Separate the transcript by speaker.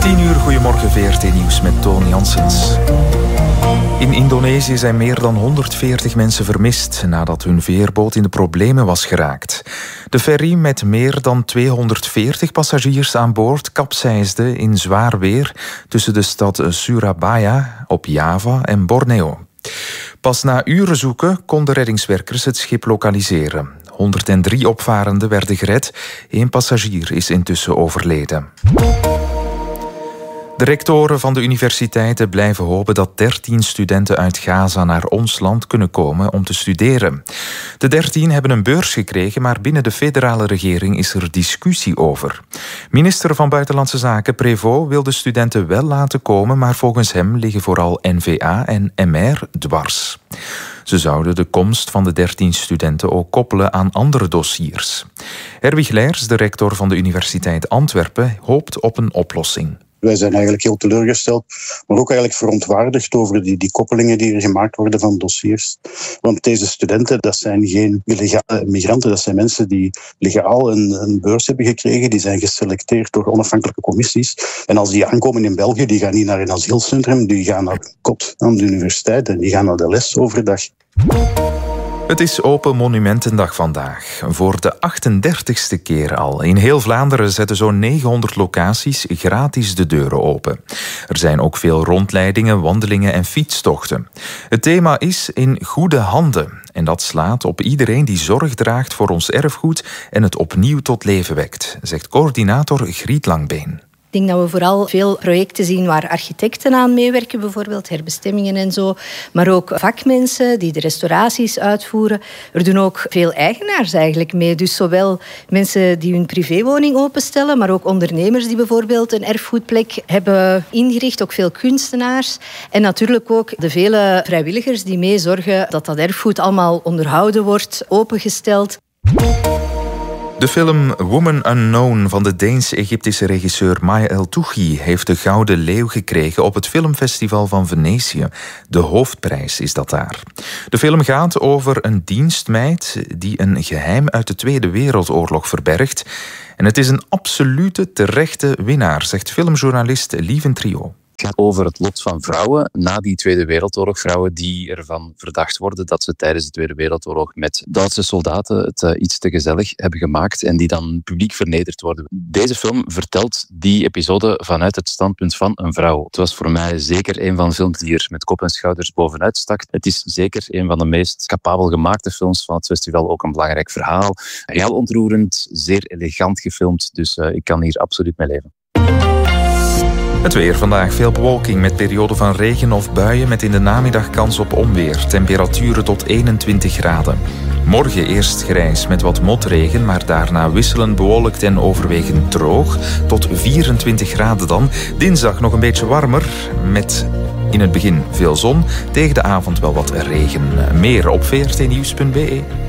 Speaker 1: 10 uur, goedemorgen VRT Nieuws met Toon Janssens. In Indonesië zijn meer dan 140 mensen vermist nadat hun veerboot in de problemen was geraakt. De ferry met meer dan 240 passagiers aan boord kapseisde in zwaar weer tussen de stad Surabaya op Java en Borneo. Pas na uren zoeken konden reddingswerkers het schip lokaliseren. 103 opvarenden werden gered. 1 passagier is intussen overleden. De rectoren van de universiteiten blijven hopen dat 13 studenten uit Gaza naar ons land kunnen komen om te studeren. De 13 hebben een beurs gekregen, maar binnen de federale regering is er discussie over. Minister van Buitenlandse Zaken Prévost wil de studenten wel laten komen, maar volgens hem liggen vooral N-VA en MR dwars. Ze zouden de komst van de 13 studenten ook koppelen aan andere dossiers. Herwig Leijers, de rector van de Universiteit Antwerpen, hoopt op een oplossing.
Speaker 2: Wij zijn eigenlijk heel teleurgesteld, maar ook eigenlijk verontwaardigd over die koppelingen die er gemaakt worden van dossiers. Want deze studenten, dat zijn geen illegale migranten, dat zijn mensen die legaal een beurs hebben gekregen, die zijn geselecteerd door onafhankelijke commissies. En als die aankomen in België, die gaan niet naar een asielcentrum, die gaan naar KOT aan de universiteit en die gaan naar de les overdag.
Speaker 1: Het is Open Monumentendag vandaag. Voor de 38ste keer al. In heel Vlaanderen zetten zo'n 900 locaties gratis de deuren open. Er zijn ook veel rondleidingen, wandelingen en fietstochten. Het thema is in goede handen. En dat slaat op iedereen die zorg draagt voor ons erfgoed en het opnieuw tot leven wekt, zegt coördinator Griet Langbeen.
Speaker 3: Ik denk dat we vooral veel projecten zien waar architecten aan meewerken, bijvoorbeeld herbestemmingen en zo. Maar ook vakmensen die de restauraties uitvoeren. Er doen ook veel eigenaars eigenlijk mee. Dus zowel mensen die hun privéwoning openstellen, maar ook ondernemers die bijvoorbeeld een erfgoedplek hebben ingericht. Ook veel kunstenaars. En natuurlijk ook de vele vrijwilligers die meezorgen dat dat erfgoed allemaal onderhouden wordt, opengesteld.
Speaker 1: De film Woman Unknown van de Deens-Egyptische regisseur Maya El-Touhi heeft de Gouden Leeuw gekregen op het filmfestival van Venetië. De hoofdprijs is dat daar. De film gaat over een dienstmeid die een geheim uit de Tweede Wereldoorlog verbergt. En het is een absolute terechte winnaar, zegt filmjournalist Lieven Trio.
Speaker 4: Het gaat over het lot van vrouwen na die Tweede Wereldoorlog. Vrouwen die ervan verdacht worden dat ze tijdens de Tweede Wereldoorlog met Duitse soldaten het iets te gezellig hebben gemaakt en die dan publiek vernederd worden. Deze film vertelt die episode vanuit het standpunt van een vrouw. Het was voor mij zeker een van de films die er met kop en schouders bovenuit stak. Het is zeker een van de meest capabel gemaakte films van het festival. Ook een belangrijk verhaal. Heel ontroerend, zeer elegant gefilmd. Dus ik kan hier absoluut mee leven.
Speaker 1: Het weer vandaag. Veel bewolking met perioden van regen of buien met in de namiddag kans op onweer. Temperaturen tot 21 graden. Morgen eerst grijs met wat motregen, maar daarna wisselend bewolkt en overwegend droog. Tot 24 graden dan. Dinsdag nog een beetje warmer met in het begin veel zon. Tegen de avond wel wat regen. Meer op vrtnieuws.be.